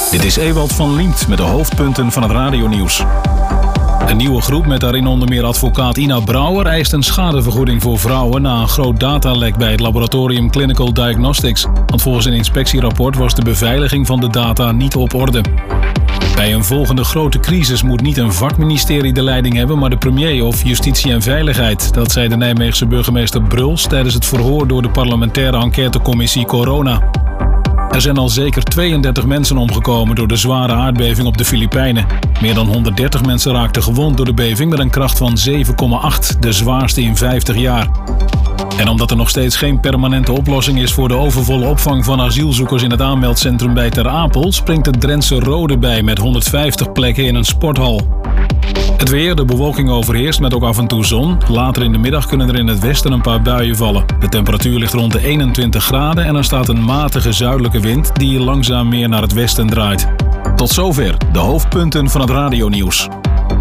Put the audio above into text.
Dit is Ewald van Liemt met de hoofdpunten van het radionieuws. Een nieuwe groep met daarin onder meer advocaat Ina Brouwer eist een schadevergoeding voor vrouwen na een groot datalek bij het laboratorium Clinical Diagnostics. Want volgens een inspectierapport was de beveiliging van de data niet op orde. Bij een volgende grote crisis moet niet een vakministerie de leiding hebben, maar de premier of Justitie en Veiligheid. Dat zei de Nijmeegse burgemeester Bruls tijdens het verhoor door de parlementaire enquêtecommissie Corona. Er zijn al zeker 32 mensen omgekomen door de zware aardbeving op de Filipijnen. Meer dan 130 mensen raakten gewond door de beving met een kracht van 7,8, de zwaarste in 50 jaar. En omdat er nog steeds geen permanente oplossing is voor de overvolle opvang van asielzoekers in het aanmeldcentrum bij Ter Apel, springt het Drentse Rode bij met 150 plekken in een sporthal. Het weer, de bewolking overheerst met ook af en toe zon. Later in de middag kunnen er in het westen een paar buien vallen. De temperatuur ligt rond de 21 graden en er staat een matige zuidelijke wind die langzaam meer naar het westen draait. Tot zover de hoofdpunten van het radionieuws.